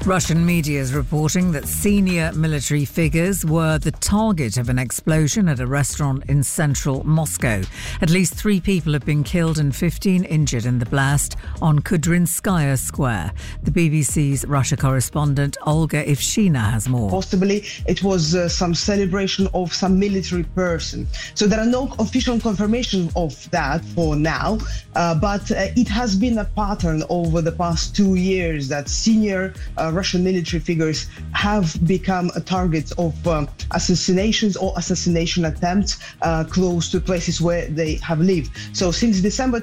Russian media is reporting that senior military figures were the target of an explosion at a restaurant in central Moscow. At least 3 people have been killed and 15 injured in the blast on Kudrinskaya Square. The BBC's Russia correspondent Olga Ivshina has more. Possibly it was some celebration of some military person. So there are no official confirmation of that for now, but it has been a pattern over the past 2 years that senior Russian military figures have become targets of assassinations or assassination attempts close to places where they have lived. So since December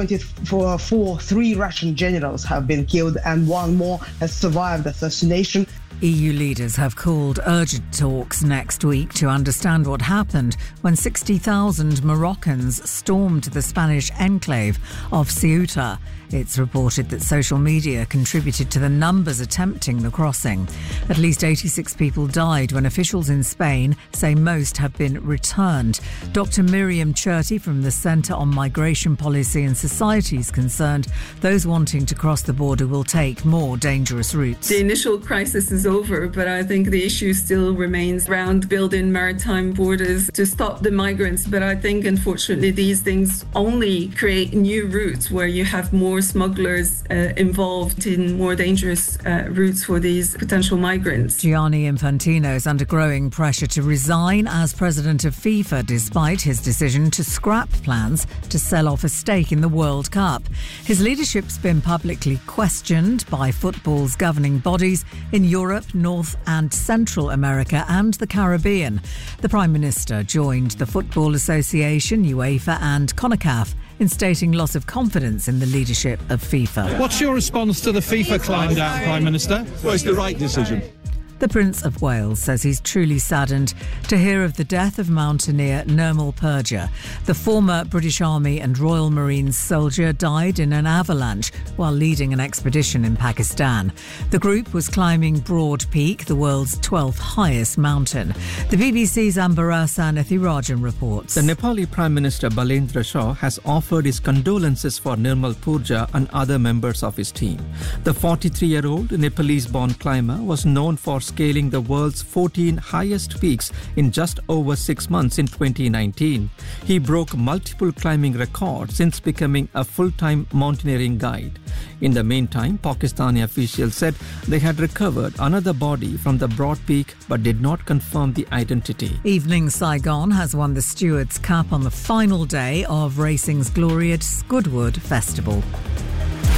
2024, 3 Russian generals have been killed and 1 more has survived assassination. EU leaders have called urgent talks next week to understand what happened when 60,000 Moroccans stormed the Spanish enclave of Ceuta. It's reported that social media contributed to the numbers attempting the crossing. At least 86 people died when officials in Spain say most have been returned. Dr. Miriam Cherty from the Centre on Migration Policy and Society is concerned those wanting to cross the border will take more dangerous routes. The initial crisis is over, but I think the issue still remains around building maritime borders to stop the migrants. But I think, unfortunately, these things only create new routes where you have more smugglers involved in more dangerous routes for these potential migrants. Gianni Infantino is under growing pressure to resign as president of FIFA despite his decision to scrap plans to sell off a stake in the World Cup. His leadership's been publicly questioned by football's governing bodies in Europe, North and Central America and the Caribbean. The Prime Minister joined the Football Association, UEFA and CONCACAF in stating loss of confidence in the leadership of FIFA. What's your response to the FIFA climb down, Prime Minister? Well, it's the right decision. The Prince of Wales says he's truly saddened to hear of the death of mountaineer Nirmal Purja. The former British Army and Royal Marines soldier died in an avalanche while leading an expedition in Pakistan. The group was climbing Broad Peak, the world's 12th highest mountain. The BBC's Ambarasa Nethirajan reports. The Nepali Prime Minister Balendra Shah has offered his condolences for Nirmal Purja and other members of his team. The 43-year-old Nepalese-born climber was known for scaling the world's 14 highest peaks in just over 6 months in 2019. He broke multiple climbing records since becoming a full-time mountaineering guide. In the meantime, Pakistani officials said they had recovered another body from the Broad Peak but did not confirm the identity. Evening Saigon has won the Stewards' Cup on the final day of racing's glorious Goodwood Festival.